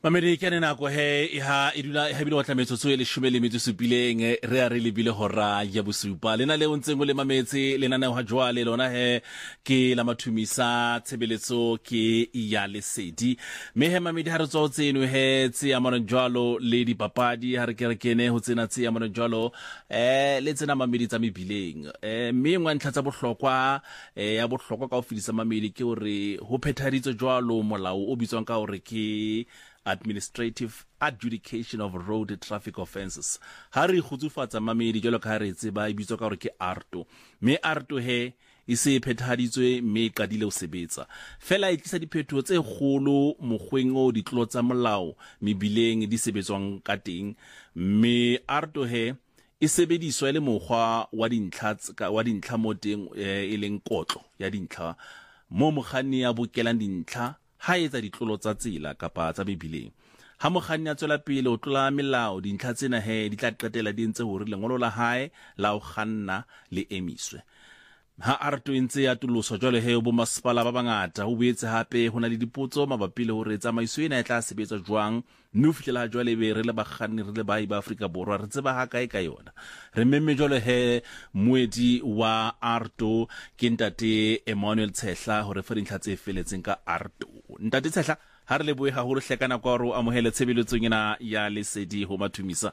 Mamedi ke nako he ha idula ha bile wa tlametso tso le shumele metso supileng re a re lebile hora ya bosupa lena le ontseng le mametse lena na ha jwale lona he ke la mathumisa tshebeletso ke ya lesedi me he mamedi ha re tswa tseno he tse ya mona jwalo le dipapadi ha re ke re kene ho tsena tse ya mona jwalo le tsena mamedi tsa mebileng me ngwa ntla tsa bohlokwa ya bohlokwa ka ho fedisa mamedi ke hore ho phethaditse jwalo molao o bitswang ka hore ke Administrative Adjudication of Road Traffic Offences. Hari khutsufatsa mamedi jalo ka re tseba ibitso ka hore ke ARTO. Me ARTO he e se phethaditswe me qadile ho sebetsa. Fela e tlisa diphetho tse kgolo mokgweng o ditlolo tsa molao mebileng di sebetswang ka teng. Me ARTO he e sebediswa le mokgwa wa dintlha mo teng e leng kotlo ya dintlha mo mogani ya bokelang dintlha ha etsa ditlolo tsa tsela kapa tsa mebileng ha mogani a tswela pele o tlola melao dintlha tsena he di tla qetela di ntse hore lengolo la hae la o kganna le emiswe ha ARTO ntse ya toloso jwale he bo masepala ba bangata ho boetse hape hona le dipotso mabapi le hore tsamaiso ena e tla sebetsa jwang mme o fihlela jwale be re le bakganni re le bai ba Afrika Borwa re tseba ha kae ka yona re memme jwale he moedi wa ARTO ke ntate Emmanuel Tshehla hore fa dintlha tse feletseng ka ARTO ntate Tshehla ha re le boe ha ho hlekana kwa ro amohele tshebeletsong ena ya lesedi ho mathumisa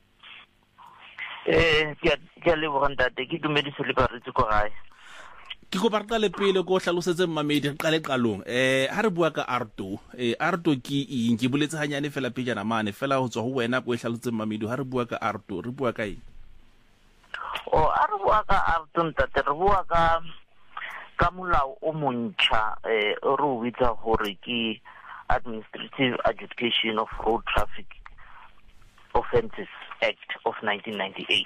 ke le bontate ke dumedise le baretsi ko gae ke go barta le pele go hlalosetse mamedi qale qalong ha re bua ka ARTO ARTO ke eng ke boletse hanyane fela pejana mane fela ho tswa ho wena go hlalosetse mamedi ha re bua ka ARTO re bua ka eng a re bua ka ARTO ntate re bua ka molao o montšha re o bitsa gore ke Administrative Adjudication of Road Traffic Offences Act of 1998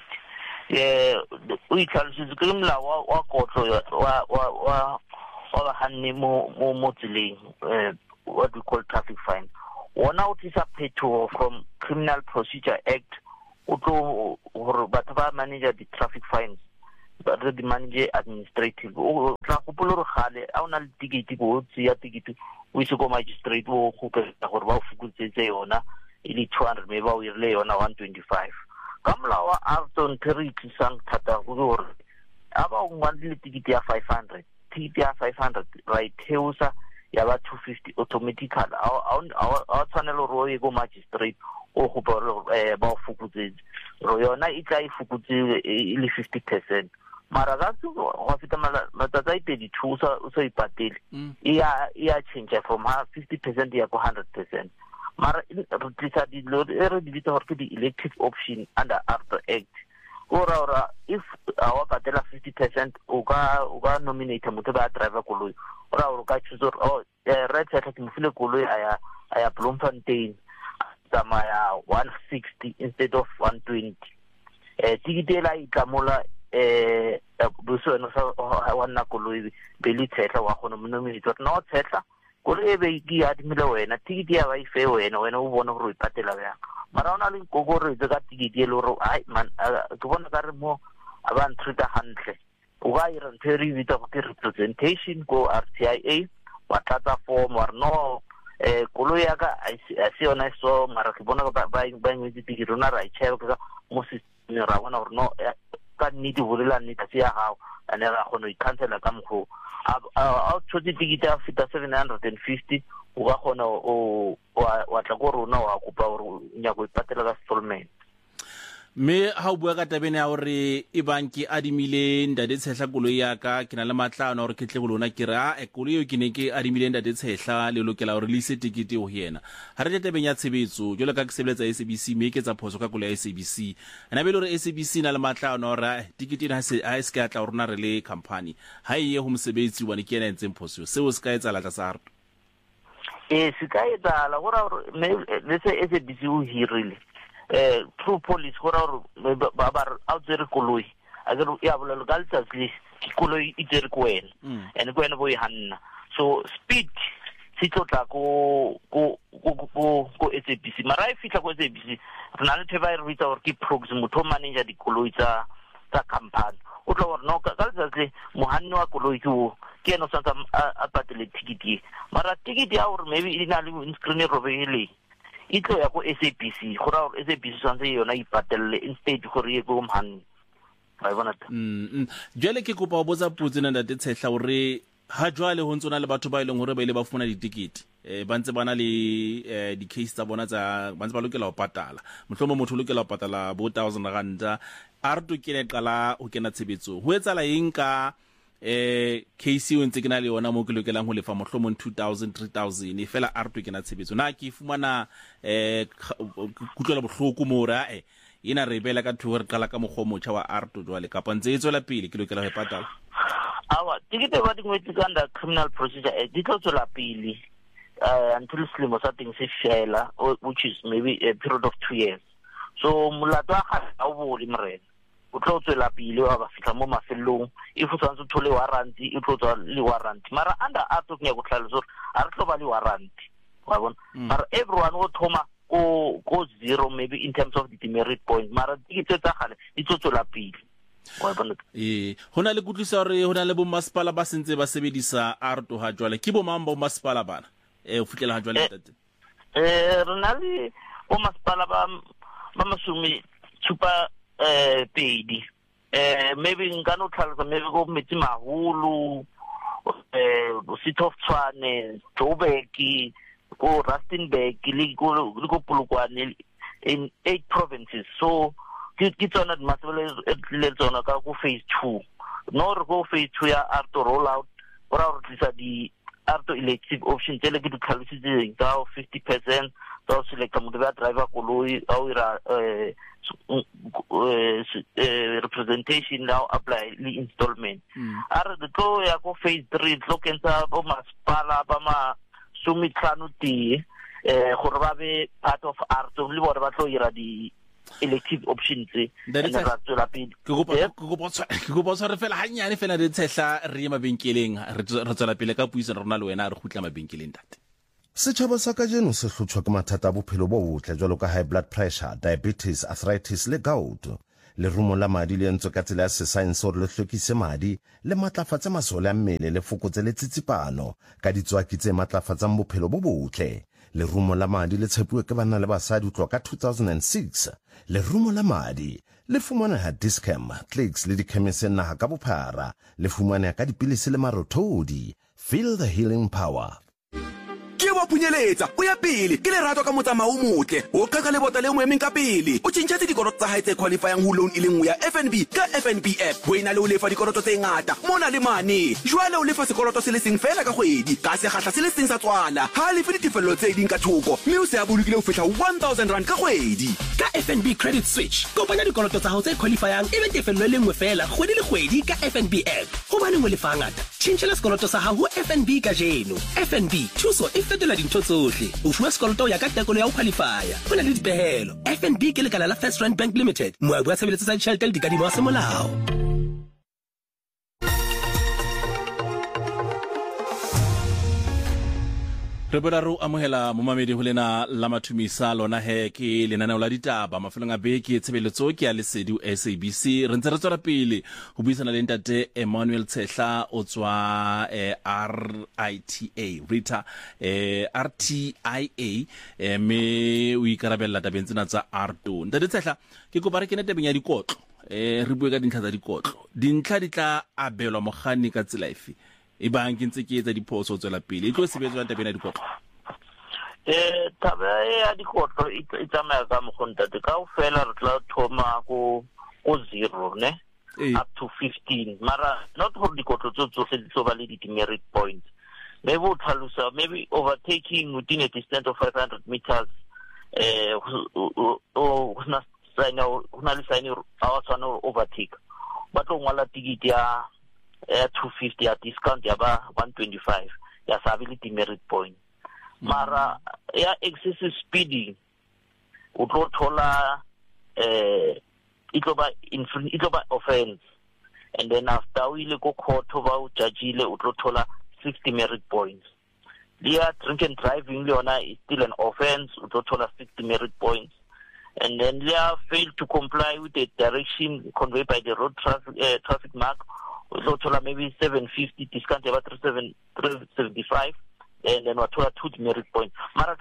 o itlhalositse ke molao wa kotlo wa bahanni mo tseleng what we call traffic fine wona o tlisa phethoho from Criminal Procedure Act o tlo gore batho ba manage di traffic fines ba re di manage administrative o tla gopola re gale a ona le tikiti go tsia tikiti o se go magistrate o go ka gore ba o fukutsetse yona ile 200 maybe ba o irile yona 125 ka molao wa ARTO nteri tlisang thata go gore aba o ngwa le tikiti ya 500 tikiti ya 500 right heusa ya ba 250 automatically a tshwanelo ro ye go magistrate o go ba o fukutsetse ro yona e tla e fukutse ile 50% mara ga se go feta matsatsa a 32 o so ipatele ya change from 50% ya go 100% mara re tlisa dilo re di bitsa gore ke the elective option under ARTO Act ora if wa patela 50% o ka nominate motho ba driver koloi ora ka choose or right side ke mfile koloi aya Bloemfontein tsamaya 160 instead of 120 tikete la ikamola boso no sa wa nna koloi be le Tshehla wa gona monominate no Tshehla gore be ke ya dimile wena tikiti ya ba ife wena o bona gore o ipatela bjang mara ona le kokore tse ka tikiti le gore ai man ke bona ka re mo aba ntreata hantle o ga ira nteri bitsa go ke representation go RTIA wa tlatsa form wa no koloi ya ka a se ona so mara ke bona ba ngwetsi tikiti rona ra itsheba ka mo system ra bona gore no ka nnete bolela nnete se ya gago ane ra gona o cancela ka mkho a tshotse tikiti ya fita 750 o ga gona wa tla go rona wa kopa gore nya go ipatela ka installment me ha o bua ka tabene ya hore e banki adimile ndade Tshehla koloi ya ka ke na le matlano hore ke tle go lona ke ra koloi yo ke ne ke adimile ndade Tshehla le lokela hore le se tikiti ho yena ha re tabeng ya tshebetso jole ka ke sebeletsa SABC me ke tsa phoso ka koloi ya SABC ana be le hore SABC na le matlano hore tikiti ha se ka tla rona re le company ha iye ho mosebetsi wa ne ke ena entseng phoso seo se ka etsa la tla sa ARTO se ka etsa la gore le se SABC o hirile true police gore ba a tsere koloi a ke ya bolela ka letsatsi koloi e tsere ko wena ene ko wena bo e hanna so speed se tlotla ko SABC mara e fitla ko SABC rena le theba re bitsa gore ke proxy motho manager dikoloi tsa company o tla gore no ka letsatsi mohanni wa koloi ke eno sa a patele tikiti mara tikiti ya gore maybe ina le screen robele itlo ya go SABC go ra SABC santse yona ipatelle instead gore ye go mhanni ba bona jwale ke kopa go botsa putse nna ntate Tshehla gore ha jwale ho ntsona le batho ba ileng hore ba ile ba funa ditikiti ba ntse bana le di case tsa bona tsa ba ntse ba lokela ho patala mohlomong motho o lokela ho patala bo 1000 rand Arto ke le qala ho kena tshebetso ho etsala eng ka case o ntse ke na le yona mo ke lokelang ho lefa mohlomong 2000 3000 fela Arto ke na tshebetso na ke fumana kutlela bohloko mora ina re bela ka thuwa re qala ka mogomotšha wa Arto jwale kapa ntse e tswela pele ke lokela ho patala awa tikete ba dingwetsi ka under Criminal Procedure Act di tlo tswela pele until selemo sa teng se fela, which is maybe a period of 2 years. So molato wa ga a bole mrena o tlo tswela pele wa ba fitla mo mafelong if o tsantse thole warrant e tlo tswa le warrant mara under act of nya go tlhalosa a re tlo ba le warrant wa bona mara everyone o thoma go zero maybe in terms of the demerit point mara tikete tsa gale di tlo tswela pele wa bona hona le kutlisa hore hona le bo masipala ba sentse ba sebedisa Arto ha jwale ke bo mang bo masipala bana o fitlela ha jwale tate rena le bo masipala ba masumi chupa pedi maybe ngano tlhalosa maybe go metsi maholo Sithof Tshwane Joburg go Rustenburg le go Polokwane in 8 provinces. So ke tsona di masipala le tsona ka go phase 2 no re go phase 2 ya Arto rollout ora re tlisa di Arto elective option tele ke di tlhalositseng ka 50% tsa selecta mo ba driver koloi au ira representation now apply le installment are the tlo ya go phase 3 tlo kentsha bo masipala ba ma sumitlhano ti gore ba be part of Arto le bona ba tlo ira di elective options ke go botsa re fela hanyane fela re Tshehla re mabenkeleng re tswela pele ka puisano rona le wena re khutla mabenkeleng tate setšhaba sa kajeno se hlotšwa ke mathata a bophelo bo botle jwalo ka high blood pressure, diabetes, arthritis le gout. Lerumo la madi le entswe ka tsela ya sesaense gore le hlwekise madi le matlafatse masole a mmele le fokotse le tsitsipano ka ditswaki tse matlafatsang bophelo bo botle. Lerumo la madi le tshepuwe ke banna le basadi ho tloha ka 2006. Lerumo la madi le fumaneha Dischem, Clicks le dikhemiseng naha ka bophara. Le fumaneha ka dipilisi le marothodi. Feel the healing power. Ke wa punyeletsa o ya pele ke le rato ka motsamao motle o ka le bota le mo emeng ka pele o tshintshetse dikoloto tsa hae tse qualifying ho loan ile nngwe ya FNB ka FNB app ho ina le o lefa dikoloto tse ngata mona le mane jwale o lefa sekoloto se le seng fela ka kgwedi ka se gahla se le seng sa tswala ha le fedi tefello tse ding ka thoko mme o se a bolokile ho fihla 1000 rand ka kgwedi ka FNB credit switch kopanya dikoloto tsa hao tse qualifying e be tefello le nngwe fela kgwedi le kgwedi ka FNB app ho ba le ngwe le fa ngata tshintshela sekoloto sa hao ho FNB ka jeno FNB thuso e fetola dintho tsohle o fuwa sekoloto ya ka tekolo ya ho qualifya ho na le dipehelo FNB ke lekala la First Rand Bank Limited moabi wa tshebeletso tsa ditjhelete le dikadimo tsa semolao re bola ro amohela momamedi ho lena la mathumisa lona he ke lenaneo la ditaba mafelong a beke tshebeletso ke ya lesedi SABC re ntse re tswela pele ho buisana le ntate Emmanuel Tshehla o tswa RITA me o ikarabella tabeng tsena tsa Arto ntate Tshehla ke kopa re kene tabeng ya dikotlo re bue ka dintlha tsa dikotlo dintlha di tla abelwa mogani ka tsela efe e bang ke ntse ke etsa diphoso tswela pele e tlo sebetswa tabeng ya dikotlo taba ya dikotlo e tsamaya ka mogontate ka o fela re tla thoma go 0 ne up to 15 mara not for dikotlo tsohle di tsoba le di-demerit points maybe o tlhalosa maybe overtaking within a distance of 500 meters ho na le sign a wa tshwana overtake ba tlo ngwala tikiti ya 250 ya discount ya ba 125 ya sabili demerit point mara ya excessive speeding o tlo thola itloba offense and then after we go court ba o judgeile o tlo thola 6 demerit points ya drink and driving le yona is still an offense o tlo thola 6 demerit points and then they fail to comply with the direction conveyed by the road traffic mark so tola maybe 750 discount about 375 and then what tola 2 demerit point mara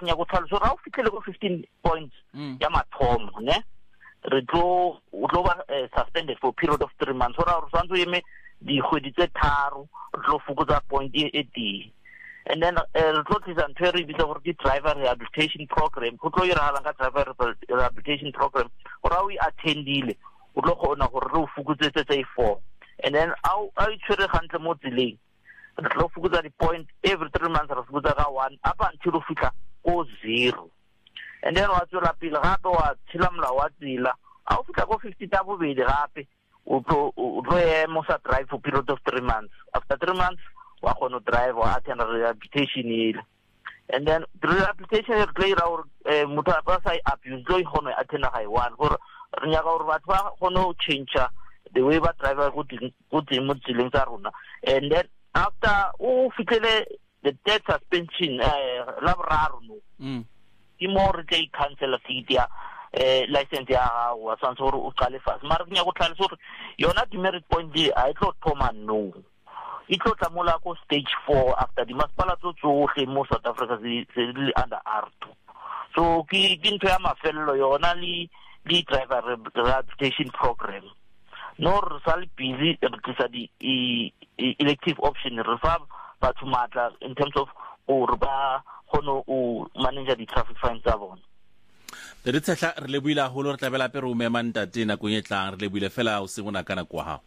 nya go tlhalosa ra o fitlhele go 15 points ya mathomo ne re tlo ba suspended for a period of 3 months ora re swantse eme di khwedi tse tharo re tlo fokotsa point e tee. And then re tlo tlisa ntho e re bitsa gore ke driver rehabilitation program go tlo iragalang ka driver rehabilitation program gore a o e attendile o tlo kgona gore re o fokotsetse tse 4 and then a o itshwere gantle mo tseleng re tlo fokotsa di-point every 3 months re fokotsa ka 1 up until o fitlha ko 0 and then wa tswela pele gape wa tshela molao wa tsela a o fitlha ko 50 ta bobedi gape o tlo ema o sa drive for period of 3 months after 3 months wa kgona drive wa attend rehabilitation ile and then the rehabilitation re tlo ira gore motho a sa abuse tlo kgona attend ga e one gore re nyaka gore batho ba kgona change the way ba driver go mo tseleng tsa rona and then after o fitlhele the death suspension la boraro no ke mo re tla cancel seat ya license ya wa tshwanetse gore o qale fast mara ke nya go tlhalesa gore yona demerit point di a tlo thoma no e tlo tlamola ko stage 4 after di masipala tsotlhe mo South Africa se le under R2 so ke ntho ya mafello yona le driver rehabilitation program no re sa le busy re tlisa di elective option re fa batho matla in terms of gore ba kgone o manage di traffic fines tsa bona. Re tshela re le buila holo re tlabela pe re o mema ntate na go nyetlang re le buile fela o se bona kana kwa ha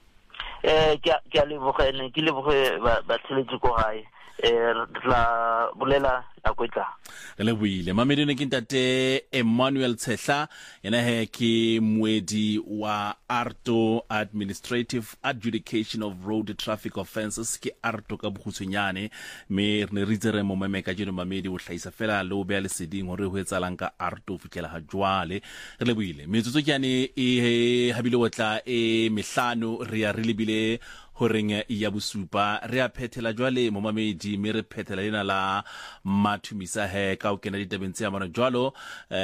ke a lebogene ke leboge ba tshiletse go gae la bolela a kwetla re le buile mamedine ke ntate Emmanuel Tshehla ena he ke moedi wa ARTO Administrative Adjudication of Road Traffic Offences ke ARTO ka bogutshwenyane me re ne re itse re mo memeka jeno mamedi o hlaisa fela le o bea le seding hore ho etsalang ka ARTO fitlela ha jwale re le buile metsotso ke ane e habile otla e mehlano re ya re lebile horeng ya bosupa re a phethela jwale mo mamedi me re phethela lena la mathumisa he ka o kena ditabeng tse ya mano jwalo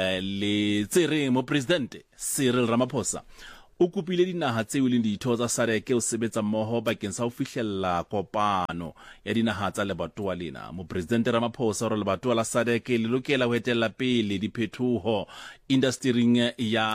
le tsere mo president Cyril Ramaphosa o kopile dinaga tseo le ditho tsa SADC o sebetsa mmoho bakeng sa ho fihlella kopano ya dinaga tsa lebatowa lena mo president Ramaphosa re lebatowa la SADC le lokela ho etella pele diphethoho industry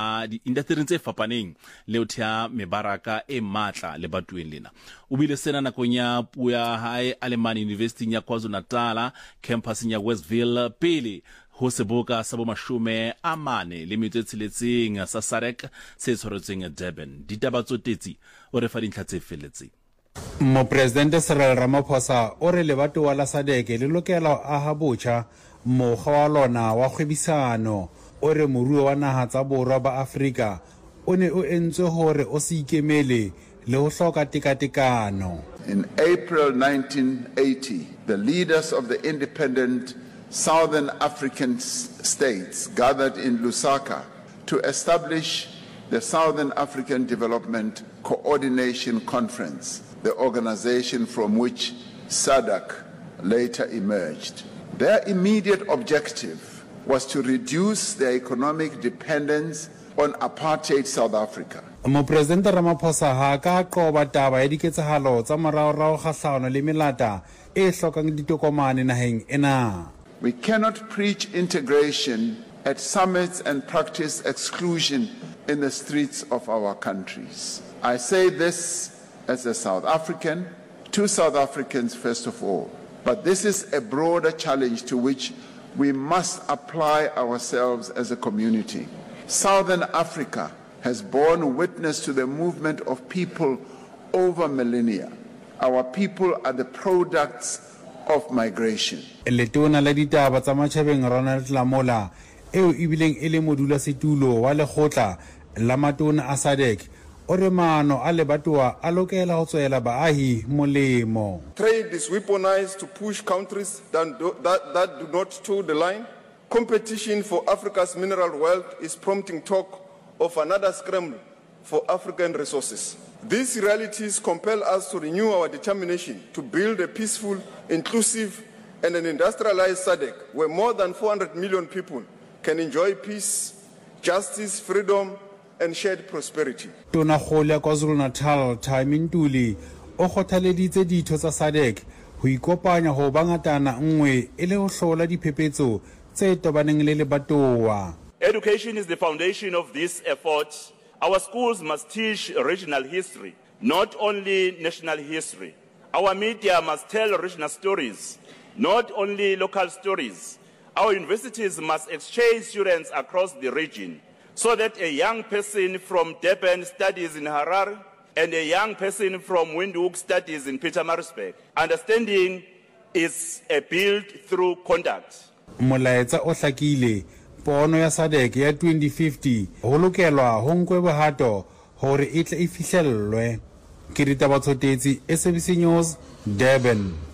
tse fapaneng le o thea mebaraka e matla le batueng lena o bile sena nakong ya puo ya hae Alemani University ya KwaZulu-Natal campus ya Westville pele ho seboka sa bo mashume a mane le metso tsheletseng sa SADC se tshwaretseng Durban ditaba tsotetsi o re fa dintlha tse felletseng mo president Cyril Ramaphosa o re lebatowa la SADC le lokela a ha botjha mokgwa wa lona wa kgwebisano o re moruo wa naha tsa borwa ba Afrika o ne o entswe hore o se ikemele le ho hloka tekatekano. In April 1980 the leaders of the independent Southern African states gathered in Lusaka to establish the Southern African Development Coordination Conference, the organization from which SADC later emerged. Their immediate objective was to reduce their economic dependence on apartheid South Africa. Mo President Ramaphosa ha ka qoba taba ya diketsahalo tsa moraorao kgahlano le melata e hlokang ditokomane naheng ena. We cannot preach integration at summits and practice exclusion in the streets of our countries. I say this as a South African, to South Africans first of all, but this is a broader challenge to which we must apply ourselves as a community. Southern Africa has borne witness to the movement of people over millennia. Our people are the products of migration. Letona la ditaba tsa matjhabeng Ronald Lamola eo ibileng ele modula setulo wa lekgotla la matona a SADC o re maano a lebatowa a lokela ho tswela baahi molemo. Trade is weaponized to push countries that do not toe the line. Competition for Africa's mineral wealth is prompting talk of another scramble for African resources. These realities compel us to renew our determination to build a peaceful, inclusive, and an industrialized SADC where more than 400 million people can enjoy peace, justice, freedom, and shared prosperity. Tona Kgole KwaZulu-Natal Tami Ntuli o kgothaleditse ditho tsa SADC ho ikopanya ho bangatana nngwe e le ho hlola diphephetso tse tobaneng le lebatowa. Education is the foundation of this effort. Our schools must teach regional history, not only national history. Our media must tell regional stories, not only local stories. Our universities must exchange students across the region so that a young person from Durban studies in Harare and a young person from Windhoek studies in Pietermaritzburg. Understanding is built through conduct. Molaetsa o hlakile pono ya SADC ya 2050 ho lokelwa ho nkwe bohato hore e tle e fihlellwe. Ke Ditaba Tsotetsi, SABC News, Durban.